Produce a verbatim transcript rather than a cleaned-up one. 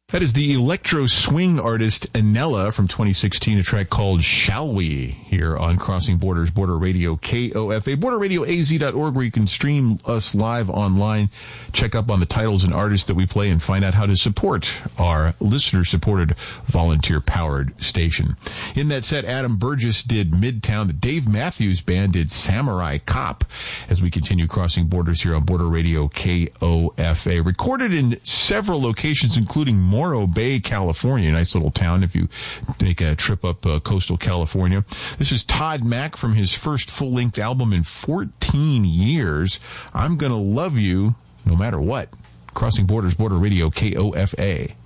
That is the electro swing artist Anella from twenty sixteen, a track called Shall We, here on Crossing Borders, Border Radio K O F A, border radio a z dot org, where you can stream us live online, check up on the titles and artists that we play, and find out how to support our listener-supported, volunteer-powered station. In that set, Adam Burgess did Midtown. The Dave Matthews Band did Samurai Cop, as we continue Crossing Borders here on Border Radio K O F A. Recorded in several locations, including Morro Bay, California, a nice little town if you make a trip up uh, coastal California. This is Todd Mack from his first full-length album in fourteen years. I'm Gonna Love You No Matter What. Crossing Borders, Border Radio K O F A.